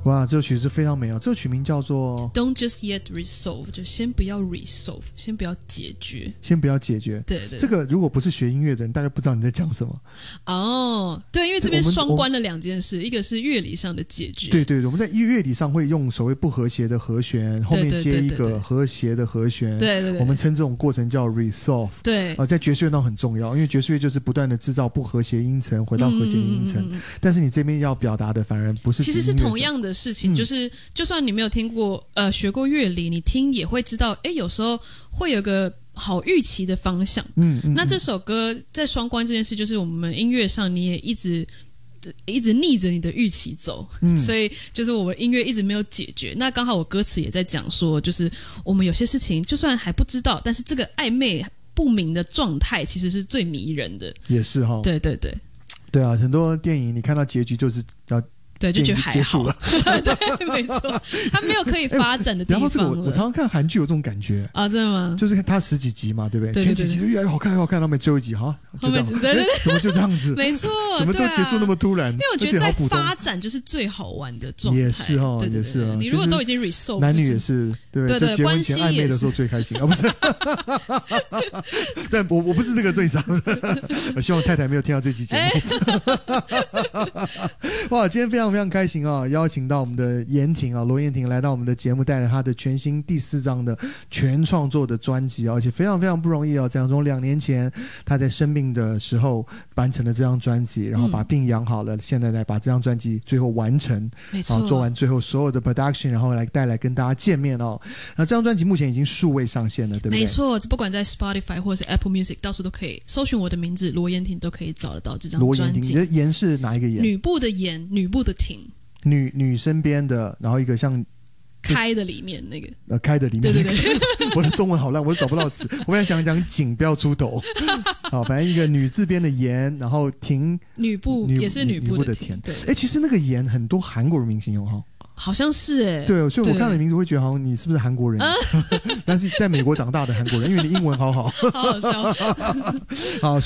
哇，这首曲子非常美哦，这个曲名叫做 Don't just yet resolve， 就先不要 resolve， 先不要解决， 先不要解决。 对对， 这个如果不是学音乐的人，大概不知道你在讲什么。 哦，对，因为这边双关了两件事，一个是乐理上的解决， 对对对，我们在乐理上会用所谓不和谐的和弦，后面接一个和谐的和弦， 对对对， 我们称这种过程叫 resolve。 对， 在爵士乐上很重要，因为爵士乐就是不断的制造不和谐音层，回到和谐的音层。但是你这边要表达的反而不是， 其实是同样的事情，就是就算你没有听过学过乐理，你听也会知道，有时候会有个好预期的方向。那这首歌在双关这件事，就是我们音乐上你也一直逆着你的预期走，所以就是我们音乐一直没有解决。那刚好我歌词也在讲说，就是我们有些事情就算还不知道，但是这个暧昧不明的状态其实是最迷人的。 也是齁， 对对对， 对啊，很多电影你看到结局就是要。 对，就觉得还好了。 对，没错，它没有可以发展的地方了。 然后这个我常常看韩剧有这种感觉啊，真的吗？ 就是它10几集嘛，对不对？前几集就越来越好看，越好看，到最后一集哈，就这样， 对， 怎么就这样子？ 没错， 怎么都结束那么突然？ 因为我觉得在发展就是最好玩的状态。 也是哈， 也是啊。 你如果都已经 resolve， 男女也是，对对对，结婚前暧昧的时候最开心啊，不是？但我不是这个最伤，希望太太没有听到这期节目。哇，今天非常非常开心啊！邀请到我们的严婷啊，罗严婷来到我们的节目，带来她的全新第4张的全创作的专辑，而且非常非常不容易哦。这样从2年前她在生病的时候完成了这张专辑，然后把病养好了，现在来把这张专辑最后完成， 没错， 做完最后所有的 production， 然后来带来跟大家见面哦。那这张专辑目前已经数位上线了，对不对？ 没错，不管在 Spotify 或者是 Apple Music， 到处都可以搜寻我的名字罗严婷，都可以找得到这张专辑。 罗严婷，严是哪一个严？ 女部的严，女部的婷。 女身边的，然后一个像开的里面那个开的里面， 对对对， 我的中文好烂，我都找不到词。我本来想讲井不要出头，好，反正一个女字边的言，然后婷， 女部也是女部的婷。 对，其实那个言很多韩国人明星用哈。 好像是对，所以我看了名字会觉得好像你是不是韩国人？但是在美国长大的韩国人，因为你英文好好， 好好笑。 好。